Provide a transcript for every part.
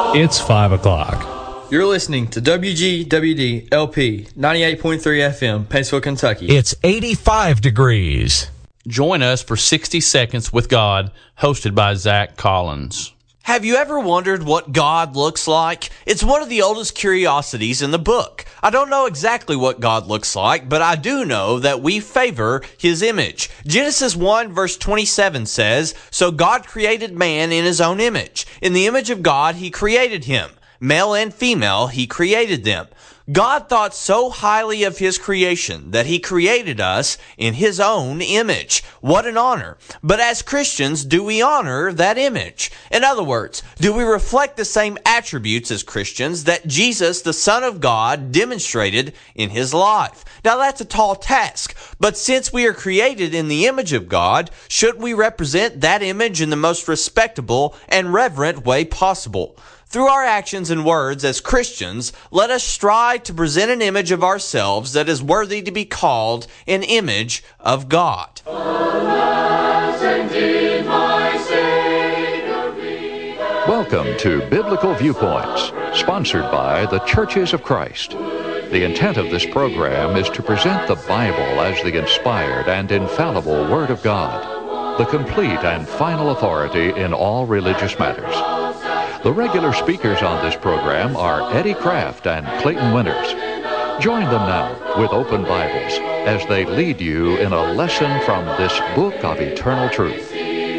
It's 5 o'clock. You're listening to WGWD LP 98.3 FM, Paintsville, Kentucky. It's 85 degrees. Join us for 60 Seconds with God, hosted by Zach Collins. Have you ever wondered what God looks like? It's one of the oldest curiosities in the book. I don't know exactly what God looks like, but I do know that we favor His image. Genesis 1 verse 27 says, "So God created man in His own image. In the image of God He created him. Male and female He created them." God thought so highly of His creation that He created us in His own image. What an honor. But as Christians, do we honor that image? In other words, do we reflect the same attributes as Christians that Jesus, the Son of God, demonstrated in His life? Now that's a tall task, but since we are created in the image of God, should we represent that image in the most respectable and reverent way possible? Through our actions and words as Christians, let us strive to present an image of ourselves that is worthy to be called an image of God. Welcome to Biblical Viewpoints, sponsored by the Churches of Christ. The intent of this program is to present the Bible as the inspired and infallible Word of God, the complete and final authority in all religious matters. The regular speakers on this program are Eddie Kraft and Clayton Winters. Join them now with open Bibles as they lead you in a lesson from this book of eternal truth.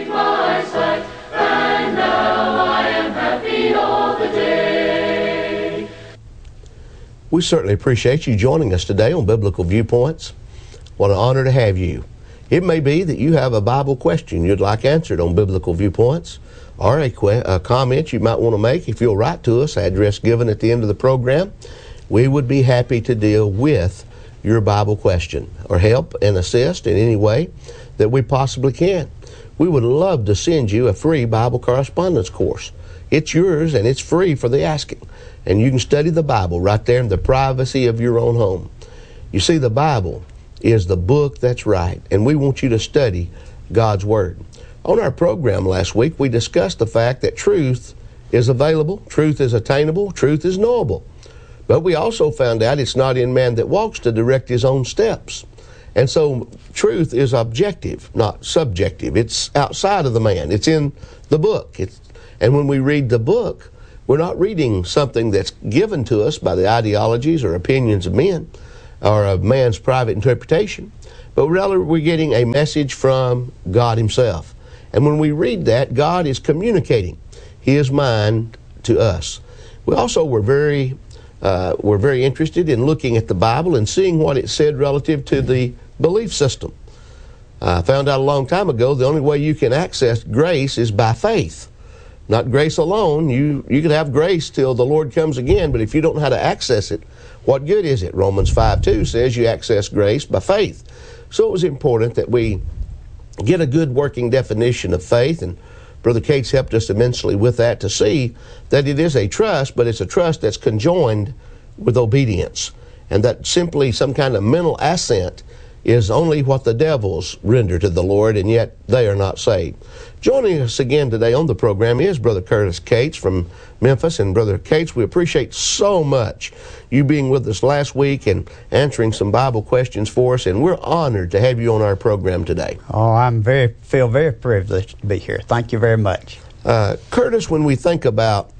We certainly appreciate you joining us today on Biblical Viewpoints. What an honor to have you. It may be that you have a Bible question you'd like answered on Biblical Viewpoints, or a comment you might want to make. If you'll write to us, address given at the end of the program, we would be happy to deal with your Bible question or help and assist in any way that we possibly can. We would love to send you a free Bible correspondence course. It's yours and it's free for the asking. And you can study the Bible right there in the privacy of your own home. You see, the Bible is the book that's right, and we want you to study God's Word. On our program last week, we discussed the fact that truth is available, truth is attainable, truth is knowable. But we also found out it's not in man that walks to direct his own steps. And so truth is objective, not subjective. It's outside of the man. It's in the book. And when we read the book, we're not reading something that's given to us by the ideologies or opinions of men or of man's private interpretation, but rather we're getting a message from God Himself. And when we read that, God is communicating His mind to us. We also were very interested in looking at the Bible and seeing what it said relative to the belief system. I found out a long time ago the only way you can access grace is by faith. Not grace alone. You can have grace till the Lord comes again, but if you don't know how to access it, what good is it? Romans 5:2 says you access grace by faith. So it was important that we get a good working definition of faith, and Brother Cates helped us immensely with that to see that it is a trust, but it's a trust that's conjoined with obedience, and that simply some kind of mental assent is only what the devils render to the Lord, and yet they are not saved. Joining us again today on the program is Brother Curtis Cates from Memphis. And Brother Cates, we appreciate so much you being with us last week and answering some Bible questions for us, and we're honored to have you on our program today. Oh, I feel very privileged to be here. Thank you very much. Curtis, when we think about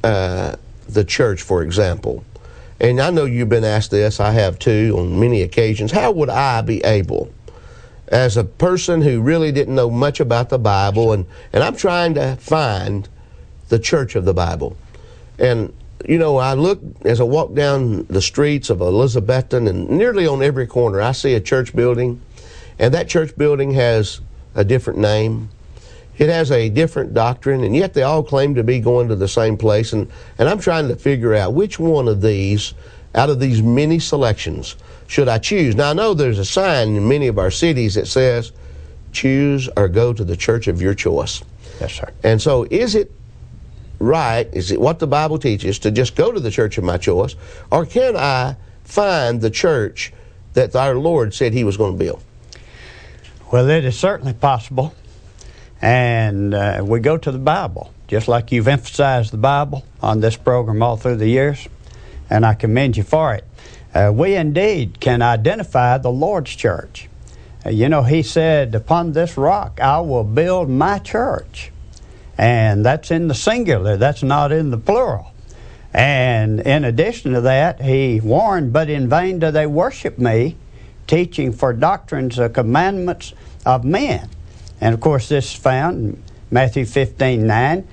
the church, for example, and I know you've been asked this, I have too, on many occasions, how would I be able, as a person who really didn't know much about the Bible, and I'm trying to find the church of the Bible. And, you know, I look, as I walk down the streets of Elizabethton, and nearly on every corner I see a church building, and that church building has a different name. It has a different doctrine, and yet they all claim to be going to the same place. And I'm trying to figure out which one of these, out of these many selections, should I choose. Now, I know there's a sign in many of our cities that says, choose or go to the church of your choice. Yes, sir. And so is it right, is it what the Bible teaches, to just go to the church of my choice, or can I find the church that our Lord said He was going to build? Well, it is certainly possible. And we go to the Bible. just like you've emphasized the Bible on this program all through the years, and I commend you for it. We indeed can identify the Lord's church. He said, upon this rock I will build my church. And that's in the singular, that's not in the plural. And in addition to that, he warned, but in vain do they worship me, teaching for doctrines the commandments of men. And of course this is found in Matthew 15:9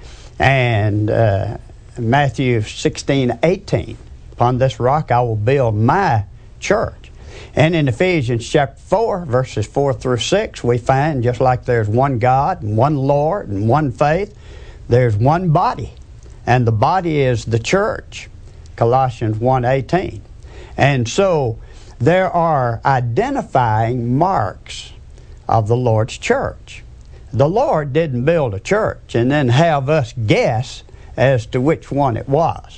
and Matthew 16:18. Upon this rock I will build my church. And in Ephesians chapter 4, verses 4 through 6, we find just like there's one God and one Lord and one faith, there's one body. And the body is the church, Colossians 1:18. And so there are identifying marks of the Lord's church. The Lord didn't build a church and then have us guess as to which one it was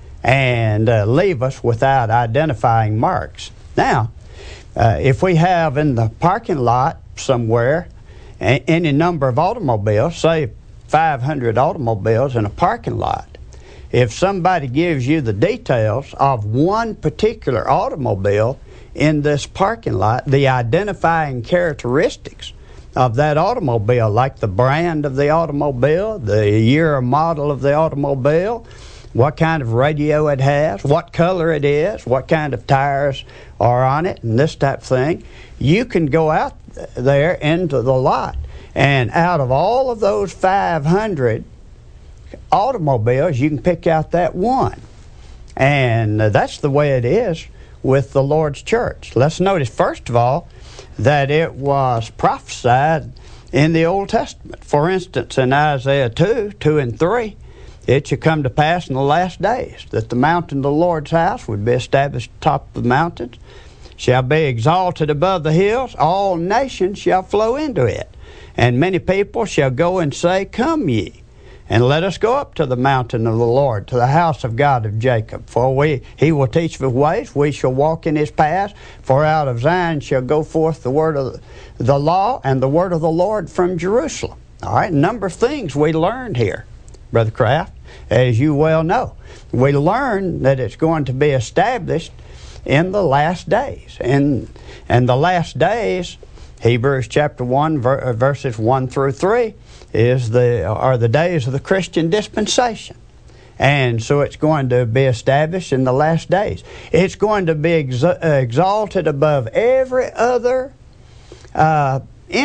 and leave us without identifying marks. Now, if we have in the parking lot somewhere any number of automobiles, say 500 automobiles in a parking lot, if somebody gives you the details of one particular automobile in this parking lot, the identifying characteristics of that automobile, like the brand of the automobile, the year or model of the automobile, what kind of radio it has, what color it is, what kind of tires are on it, and this type of thing, you can go out there into the lot, and out of all of those 500 automobiles, you can pick out that one. And that's the way it is with the Lord's church. Let's notice, first of all, that it was prophesied in the Old Testament. For instance, in Isaiah 2 and 3, it should come to pass in the last days that the mountain of the Lord's house would be established atop of the mountains, shall be exalted above the hills, all nations shall flow into it. And many people shall go and say, Come ye, and let us go up to the mountain of the Lord, to the house of God of Jacob. For he will teach the ways, we shall walk in his paths. For out of Zion shall go forth the word of the law and the word of the Lord from Jerusalem. All right, a number of things we learned here, Brother Kraft, as you well know. We learned that it's going to be established in the last days. And the last days, Hebrews chapter 1, verses 1 through 3, are the days of the Christian dispensation. And so it's going to be established in the last days. It's going to be exalted above every other